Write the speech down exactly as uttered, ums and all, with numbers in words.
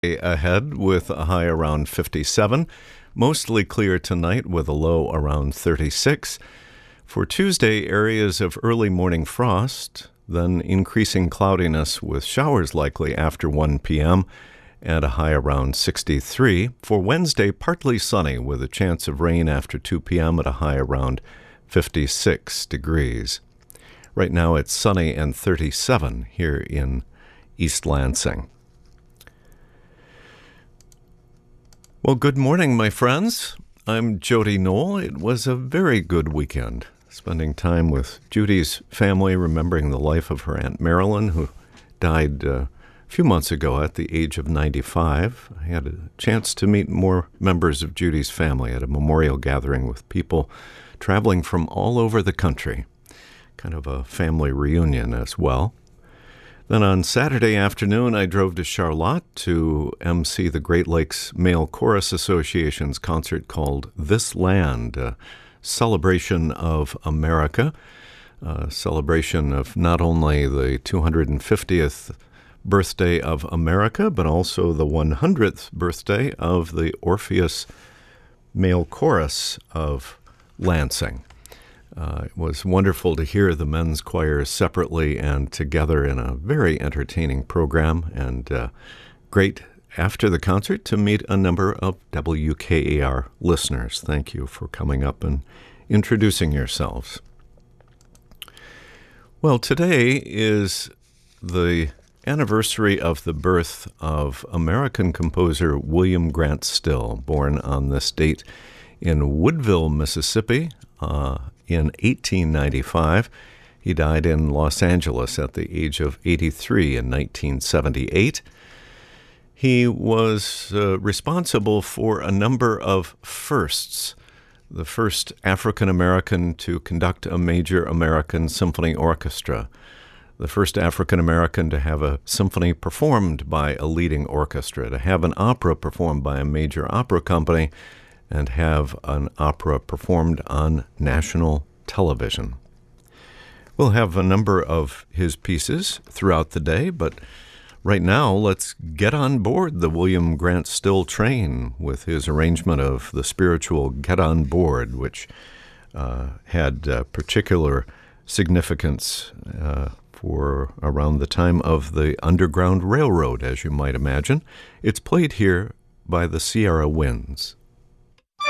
Ahead with a high around fifty-seven. Mostly clear tonight with a low around thirty-six. For Tuesday, areas of early morning frost, then increasing cloudiness with showers likely after one p.m. and a high around sixty-three. For Wednesday, partly sunny with a chance of rain after two p.m. at a high around fifty-six degrees. Right now it's sunny and thirty-seven here in East Lansing. Well, good morning, my friends. I'm Jody Knoll. It was a very good weekend, spending time with Judy's family, remembering the life of her Aunt Marilyn, who died uh, a few months ago at the age of ninety-five. I had a chance to meet more members of Judy's family at a memorial gathering with people traveling from all over the country, kind of a family reunion as well. Then on Saturday afternoon, I drove to Charlotte to emcee the Great Lakes Male Chorus Association's concert called This Land, a celebration of America, a celebration of not only the two hundred fiftieth birthday of America, but also the one hundredth birthday of the Orpheus Male Chorus of Lansing. Uh, it was wonderful to hear the men's choirs separately and together in a very entertaining program, and uh, great after the concert to meet a number of W K A R listeners. Thank you for coming up and introducing yourselves. Well, today is the anniversary of the birth of American composer William Grant Still, born on this date in Woodville, Mississippi, uh, in eighteen ninety-five. He died in Los Angeles at the age of eighty-three in nineteen seventy-eight. He was uh, responsible for a number of firsts. The first African-American to conduct a major American symphony orchestra. The first African-American to have a symphony performed by a leading orchestra, to have an opera performed by a major opera company, and have an opera performed on national television. We'll have a number of his pieces throughout the day, but right now let's get on board the William Grant Still train with his arrangement of the spiritual Get On Board, which uh, had uh, particular significance uh, for around the time of the Underground Railroad, as you might imagine. It's played here by the Sierra Winds.